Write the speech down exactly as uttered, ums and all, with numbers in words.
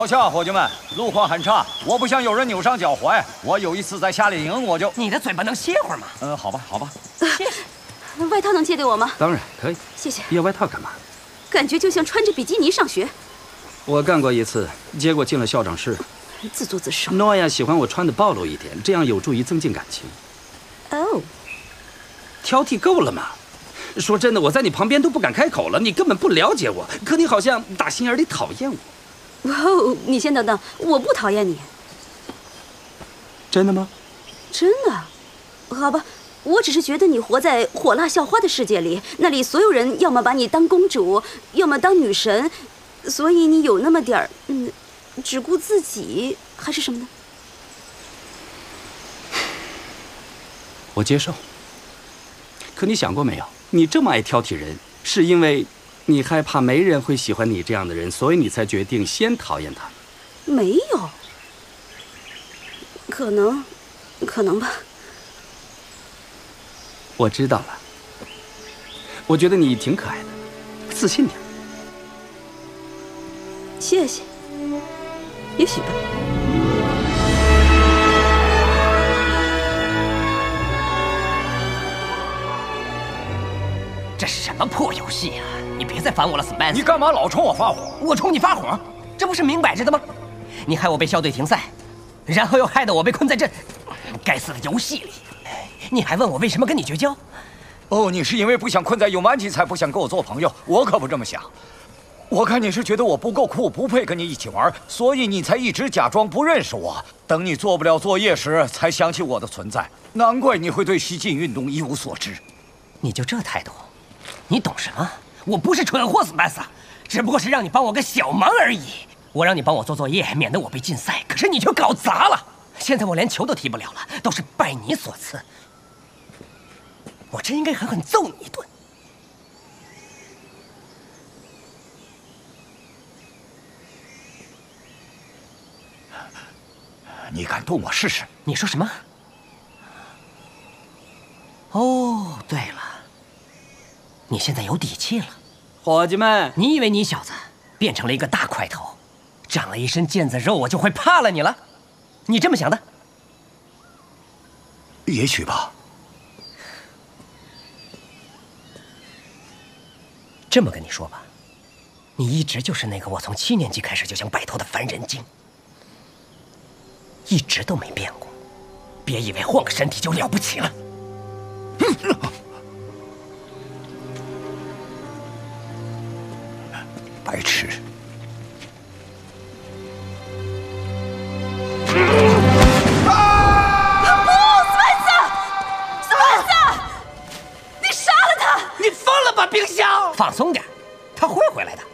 抱歉啊，伙计们，路况很差，我不想有人扭伤脚踝。我有一次在夏令营，我就…… 你的嘴巴能歇会儿吗？ 嗯，好吧，好吧。 谢谢。 外套能借给我吗？ 当然可以。 谢谢。 要外套干嘛？ 感觉就像穿着比基尼上学。 我干过一次，结果进了校长室。 自作自受。 诺亚喜欢我穿的暴露一点，这样有助于增进感情。 哦。 挑剔够了吗？说真的，我在你旁边都不敢开口了，你根本不了解我，可你好像打心眼里讨厌我。 哦，你先等等，我不讨厌你。 真的吗？ 真的。好吧，我只是觉得你活在火辣校花的世界里，那里所有人要么把你当公主，要么当女神，所以你有那么点儿，嗯，只顾自己，还是什么呢？ 我接受。可你想过没有，你这么爱挑剔人，是因为你害怕没人会喜欢你这样的人，所以你才决定先讨厌他。 没有，可能，可能吧。 我知道了。我觉得你挺可爱的，自信点。 谢谢。也许吧。 这什么破游戏啊！你别再烦我了 ，Spencer。 你干嘛老冲我发火？ 我冲你发火，这不是明摆着的吗？你害我被校队停赛，然后又害得我被困在这该死的游戏里。你还问我为什么跟你绝交？ 哦，你是因为不想困在永安级才不想跟我做朋友？我可不这么想。我看你是觉得我不够酷，不配跟你一起玩，所以你才一直假装不认识我。等你做不了作业时，才想起我的存在。难怪你会对西进运动一无所知。 你就这态度？你懂什么？我不是蠢货，斯派萨，只不过是让你帮我个小忙而已。我让你帮我做作业，免得我被禁赛，可是你却搞砸了。现在我连球都踢不了了，都是拜你所赐。我真应该狠狠揍你一顿。 你敢动我试试？ 你说什么？哦，对了。你现在有底气了， 伙计们！ 你以为你小子变成了一个大块头，长了一身腱子肉，我就会怕了你了？你这么想的？ 也许吧。 这么跟你说吧，你一直就是那个我从七年级开始就想摆脱的烦人精，一直都没变过。别以为换个身体就了不起了。 白痴！ 啊！不，斯派萨，斯派萨，你杀了他！ 你疯了吧，冰箱！放松点，他会回来的。